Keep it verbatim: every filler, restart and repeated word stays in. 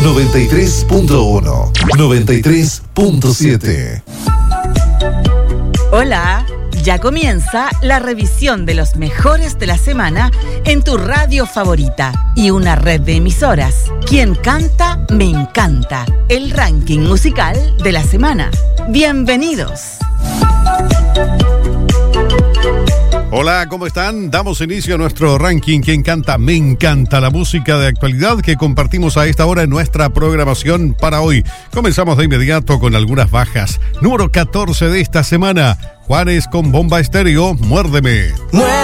noventa y tres punto uno, noventa y tres punto siete. Hola, ya comienza la revisión de los mejores de la semana en tu radio favorita y una red de emisoras. Quien canta, me encanta. El ranking musical de la semana. Bienvenidos. Hola, ¿cómo están? Damos inicio a nuestro ranking. Quien canta, me encanta. La música de actualidad que compartimos a esta hora en nuestra programación para hoy. Comenzamos de inmediato con algunas bajas. Número catorce de esta semana. Juanes con Bomba Estéreo, Muérdeme. Muérdeme.